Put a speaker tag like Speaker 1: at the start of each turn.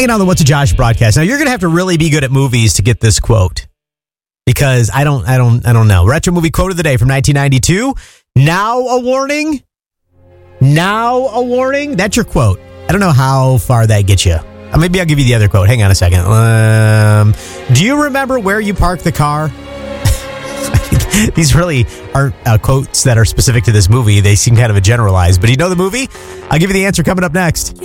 Speaker 1: Hanging on the What's a Josh broadcast. Now, you're going to have to really be good at movies to get this quote. Because I don't know. Retro movie quote of the day from 1992. Now a warning. That's your quote. I don't know how far that gets you. Maybe I'll give you the other quote. Hang on a second. Do you remember where you parked the car? These really aren't quotes that are specific to this movie. They seem kind of a generalized. But do you know the movie? I'll give you the answer coming up next.